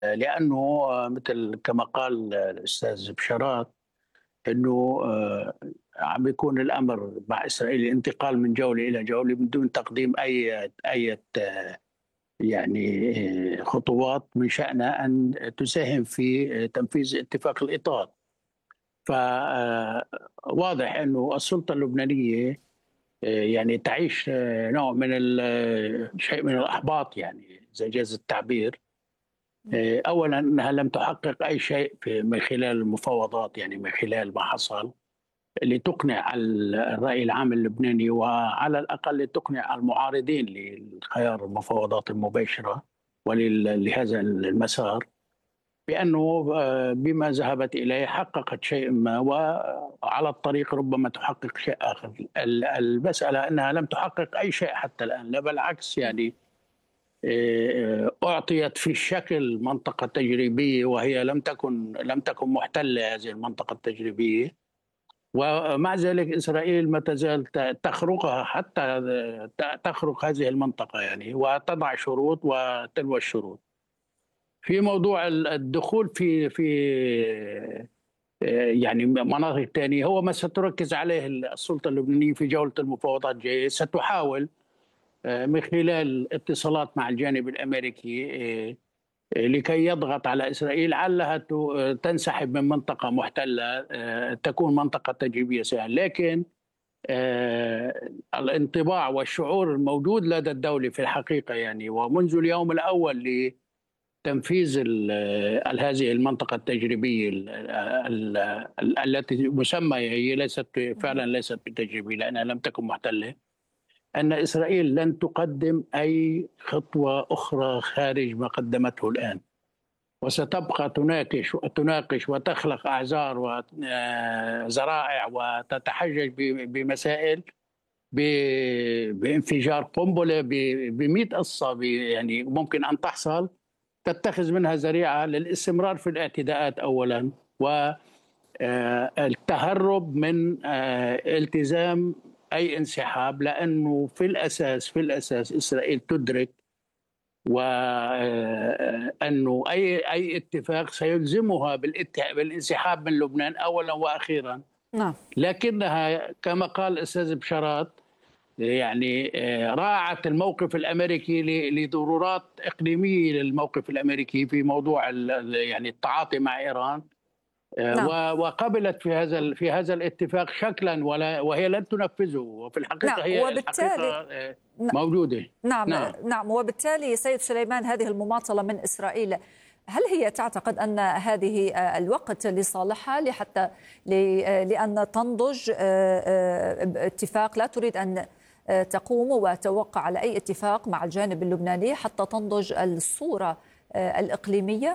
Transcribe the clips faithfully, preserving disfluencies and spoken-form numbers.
لأنه مثل كما قال الأستاذ بشارات أنه آه، عم بيكون الأمر مع إسرائيل انتقال من جولة إلى جولة من دون تقديم أي أي يعني آه، خطوات من شأنها أن تساهم في تنفيذ اتفاق الإطار. فواضح أنه السلطة اللبنانية آه، يعني تعيش آه، نوع من ال- شيء من الإحباط، يعني إذا جاز التعبير. آه، أولا أنها لم تحقق أي شيء في من خلال المفاوضات، يعني من خلال ما حصل لتقنع الرأي العام اللبناني، وعلى الأقل لتقنع المعارضين للخيار المفاوضات المباشرة ولهذا المسار بأنه آه، بما ذهبت إليه حققت شيء ما، وعلى الطريق ربما تحقق شيء آخر. ال- المسألة أنها لم تحقق أي شيء حتى الآن، لا بالعكس. يعني آه، أعطيت في الشكل منطقة تجريبية، وهي لم تكن لم تكن محتلة هذه المنطقة التجريبية. ومع ذلك إسرائيل ما تزال ت- تخرقها، حتى ت- تخرق هذه المنطقة يعني، وتضع شروط وتلو الشروط في موضوع ال- الدخول في في آه، يعني مناطق ثانية. هو ما ستركز عليه السلطة اللبنانية في جولة المفاوضات الجاية، ستحاول آه، من خلال اتصالات مع الجانب الأمريكي آه، آه، لكي يضغط على إسرائيل علها ت- آه، تنسحب من منطقة محتلة، آه، تكون منطقة تجريبية سهلة. لكن آه، الانطباع والشعور الموجود لدى الدولة في الحقيقة يعني، ومنذ اليوم الأول لتنفيذ ال- ال- هذه المنطقة التجريبية ال- ال- ال- التي مسمى، هي ليست فعلا ليست بتجريبية لأنها لم تكن محتلة، أن إسرائيل لن تقدم أي خطوة أخرى خارج ما قدمته الآن، وستبقى تناقش وتناقش وتخلق أعذار وذرائع وتتحجج ب- بمسائل، ب- بانفجار قنبله، ب مئة قصه، ب- يعني ممكن ان تحصل، تتخذ منها ذريعه للاستمرار في الاعتداءات اولا، والتهرب من آه، التزام اي انسحاب. لانه في الاساس في الاساس اسرائيل تدرك وانه اي اي اتفاق سيلزمها بالات- بالانسحاب من لبنان اولا واخيرا. نعم. لكنها كما قال الاستاذ بشارات يعني آه، راعت الموقف الامريكي ل- لضرورات اقليميه للموقف الامريكي في موضوع ال- ال- يعني التعاطي مع ايران، آه، نعم. و- وقبلت في هذا ال- في هذا الاتفاق شكلا، ولا وهي لن تنفذه، وفي نعم الحقيقه هي الحقيقه وبالتالي آه، ن- موجوده. نعم. نعم. نعم وبالتالي سيد سليمان، هذه المماطلة من إسرائيل، هل هي تعتقد أن هذه آه، الوقت لصالحها لحتى ل- آه، لأن تنضج آه، آه، اتفاق، لا تريد أن آه، تقوم وتوقع على أي اتفاق مع الجانب اللبناني حتى تنضج الصورة آه، الإقليمية؟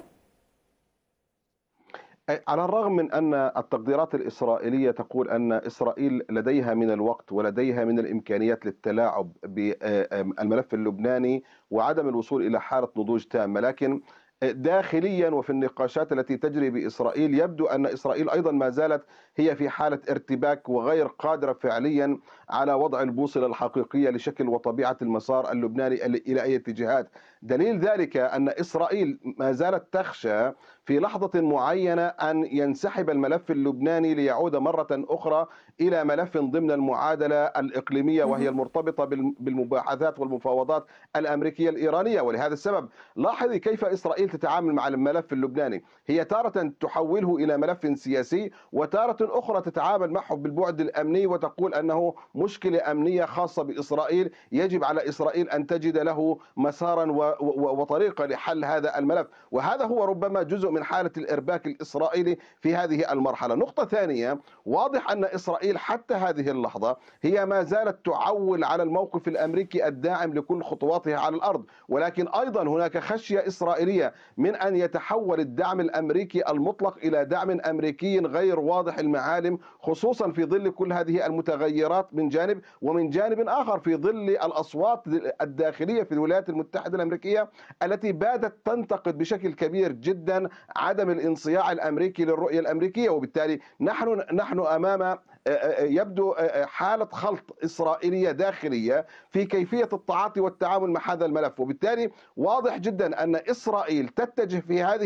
على الرغم من أن التقديرات الإسرائيلية تقول أن إسرائيل لديها من الوقت ولديها من الإمكانيات للتلاعب بالملف اللبناني وعدم الوصول إلى حالة نضوج تامة، لكن داخليا وفي النقاشات التي تجري بإسرائيل يبدو أن إسرائيل أيضا ما زالت هي في حالة ارتباك وغير قادرة فعليا على وضع البوصلة الحقيقية لشكل وطبيعة المسار اللبناني إلى أي اتجاهات. دليل ذلك أن إسرائيل ما زالت تخشى في لحظة معينة أن ينسحب الملف اللبناني ليعود مرة أخرى إلى ملف ضمن المعادلة الإقليمية، وهي المرتبطة بالمباحثات والمفاوضات الأمريكية الإيرانية. ولهذا السبب لاحظي كيف إسرائيل تتعامل مع الملف اللبناني، هي تارة تحوله إلى ملف سياسي، وتارة أخرى تتعامل معه بالبعد الأمني وتقول أنه مشكلة أمنية خاصة بإسرائيل، يجب على إسرائيل أن تجد له مسارا وطريقة لحل هذا الملف. وهذا هو ربما جزء من حالة الإرباك الإسرائيلي في هذه المرحلة. نقطة ثانية، واضح أن إسرائيل حتى هذه اللحظة هي ما زالت تعول على الموقف الأمريكي الداعم لكل خطواتها على الأرض، ولكن أيضا هناك خشية إسرائيلية من أن يتحول الدعم الأمريكي المطلق إلى دعم أمريكي غير واضح المعالم، خصوصا في ظل كل هذه المتغيرات من جانب، ومن جانب آخر في ظل الأصوات الداخلية في الولايات المتحدة الأمريكية التي باتت تنتقد بشكل كبير جدا عدم الانصياع الأمريكي للرؤية الأمريكية. وبالتالي نحن نحن أمام يبدو حالة خلط إسرائيلية داخلية في كيفية التعاطي والتعامل مع هذا الملف، وبالتالي واضح جدا أن إسرائيل تتجه في هذه